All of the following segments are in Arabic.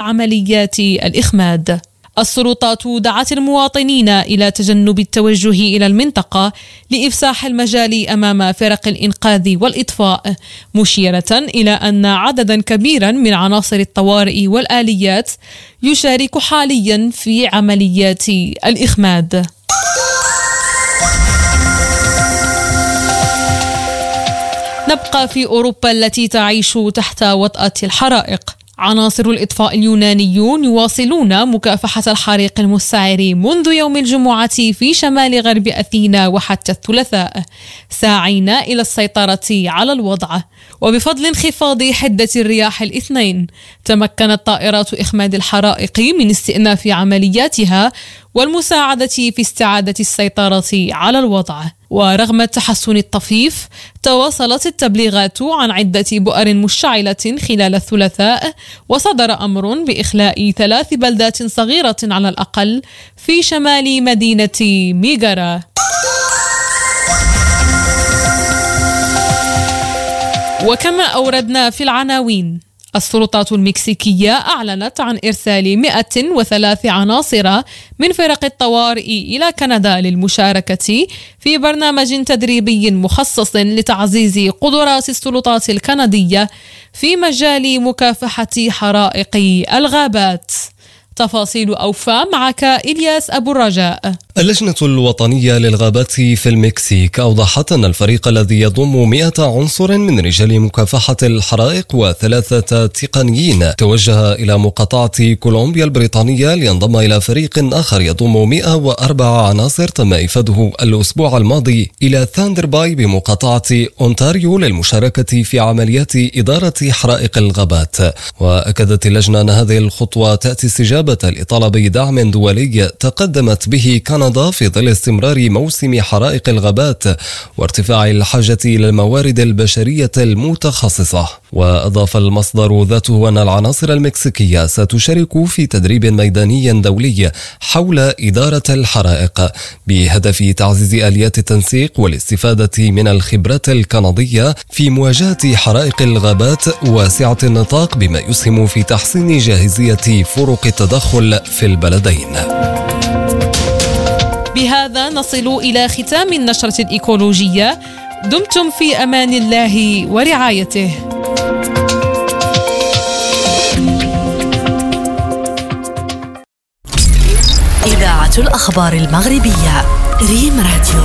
عمليات الإخماد. السلطات دعت المواطنين إلى تجنب التوجه إلى المنطقة لإفساح المجال أمام فرق الإنقاذ والإطفاء، مشيرة إلى أن عددا كبيرا من عناصر الطوارئ والآليات يشارك حاليا في عمليات الإخماد. نبقى في أوروبا التي تعيش تحت وطأة الحرائق. عناصر الإطفاء اليونانيون يواصلون مكافحة الحريق المستعر منذ يوم الجمعة في شمال غرب أثينا وحتى الثلاثاء، ساعين إلى السيطرة على الوضع. وبفضل انخفاض حدة الرياح الاثنين تمكنت طائرات إخماد الحرائق من استئناف عملياتها والمساعدة في استعادة السيطرة على الوضع. ورغم تحسن الطفيف تواصلت التبليغات عن عدة بؤر مشتعلة خلال الثلاثاء، وصدر أمر بإخلاء 3 بلدات صغيرة على الأقل في شمال مدينة ميغارا. وكما أوردنا في العناوين، السلطات المكسيكية أعلنت عن إرسال 103 عناصر من فرق الطوارئ إلى كندا للمشاركة في برنامج تدريبي مخصص لتعزيز قدرات السلطات الكندية في مجال مكافحة حرائق الغابات. تفاصيل أوفى معك إلياس أبو الرجاء. اللجنة الوطنية للغابات في المكسيك أوضحت أن الفريق الذي يضم 100 عنصر من رجال مكافحة الحرائق و3 تقنيين توجه إلى مقاطعة كولومبيا البريطانية لينضم إلى فريق آخر يضم 104 عناصر تم إفاده الأسبوع الماضي إلى ثاندر باي بمقاطعة أونتاريو للمشاركة في عمليات إدارة حرائق الغابات. وأكدت اللجنة أن هذه الخطوة تأتي استجابة لطلب دعم دولي تقدمت به كندا في ظل استمرار موسم حرائق الغابات وارتفاع الحاجة إلى الموارد البشرية المتخصصة. وأضاف المصدر ذاته أن العناصر المكسيكية ستشارك في تدريب ميداني دولي حول إدارة الحرائق بهدف تعزيز آليات التنسيق والاستفادة من الخبرات الكندية في مواجهة حرائق الغابات واسعة النطاق، بما يسهم في تحسين جاهزية فرق التدخل في البلدين. بهذا نصل إلى ختام النشرة الإيكولوجية. دمتم في أمان الله ورعايته. إذاعة الأخبار المغربية ريم راديو.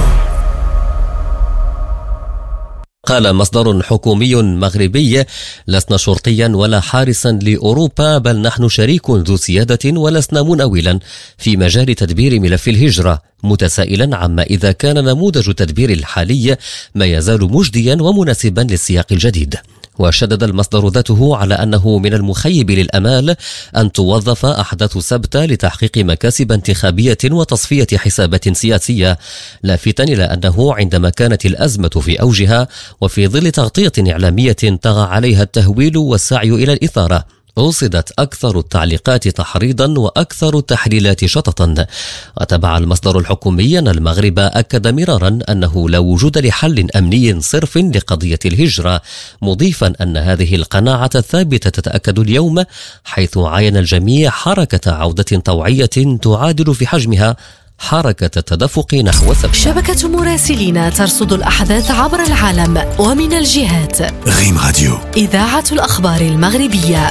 قال مصدر حكومي مغربي: لسنا شرطيا ولا حارسا لأوروبا، بل نحن شريك ذو سيادة ولسنا مناولا في مجال تدبير ملف الهجرة، متسائلا عما إذا كان نموذج التدبير الحالي ما يزال مجديا ومناسبا للسياق الجديد. وشدد المصدر ذاته على أنه من المخيب للأمال أن توظف أحداث سبت لتحقيق مكاسب انتخابية وتصفية حسابات سياسية، لافتا إلى أنه عندما كانت الأزمة في أوجها وفي ظل تغطية إعلامية طغى عليها التهويل والسعي إلى الإثارة، رصدت أكثر التعليقات تحريضا وأكثر التحليلات شططا. وتبع المصدر الحكومي أن المغرب أكد مرارا أنه لا وجود لحل أمني صرف لقضية الهجرة، مضيفا أن هذه القناعة الثابتة تتأكد اليوم، حيث عاين الجميع حركة عودة طوعية تعادل في حجمها حركة التدفق نحو سبت. شبكة مراسلين ترصد الأحداث عبر العالم ومن الجهات. ريم راديو، إذاعة الأخبار المغربية.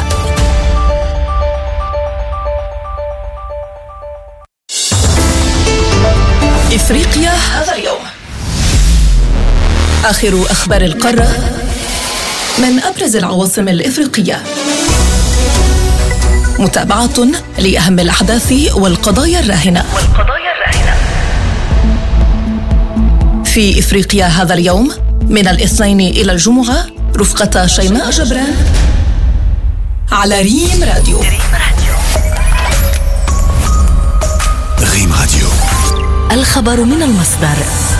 إفريقيا هذا اليوم. آخر أخبار القارة من أبرز العواصم الإفريقية. متابعة لأهم الأحداث والقضايا الراهنة. في إفريقيا هذا اليوم من الاثنين إلى الجمعة رفقة شيماء جبران على ريم راديو. ريم راديو، الخبر من المصدر.